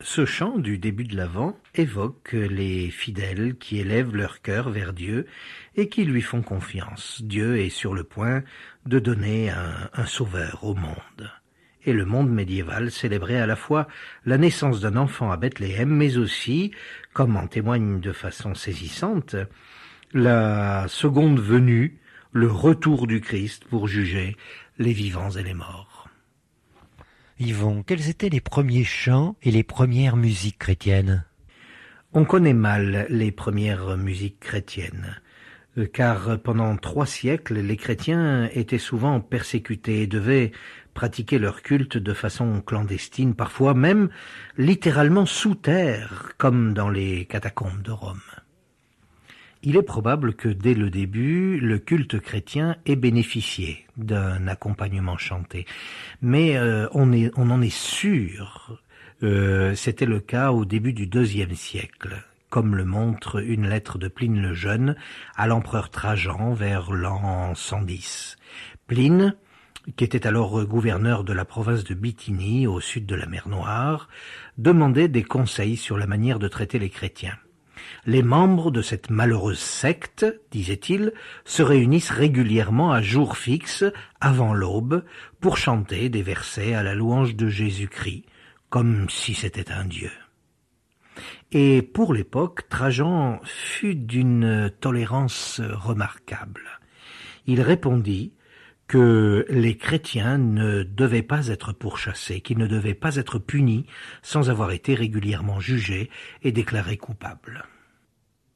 Ce chant du début de l'Avent évoque les fidèles qui élèvent leur cœur vers Dieu et qui lui font confiance. Dieu est sur le point de donner un sauveur au monde. Et le monde médiéval célébrait à la fois la naissance d'un enfant à Bethléem, mais aussi, comme en témoigne de façon saisissante, la seconde venue, le retour du Christ pour juger les vivants et les morts. Yvon, quels étaient les premiers chants et les premières musiques chrétiennes? On connaît mal les premières musiques chrétiennes, car pendant 3 siècles, les chrétiens étaient souvent persécutés et devaient pratiquer leur culte de façon clandestine, parfois même littéralement sous terre, comme dans les catacombes de Rome. Il est probable que dès le début, le culte chrétien ait bénéficié d'un accompagnement chanté. Mais on en est sûr, c'était le cas au début du IIe siècle, comme le montre une lettre de Pline le Jeune à l'empereur Trajan vers l'an 110. Pline, qui était alors gouverneur de la province de Bithynie, au sud de la mer Noire, demandait des conseils sur la manière de traiter les chrétiens. Les membres de cette malheureuse secte, disait-il, se réunissent régulièrement à jour fixe, avant l'aube, pour chanter des versets à la louange de Jésus-Christ, comme si c'était un dieu. Et pour l'époque, Trajan fut d'une tolérance remarquable. Il répondit que les chrétiens ne devaient pas être pourchassés, qu'ils ne devaient pas être punis sans avoir été régulièrement jugés et déclarés coupables.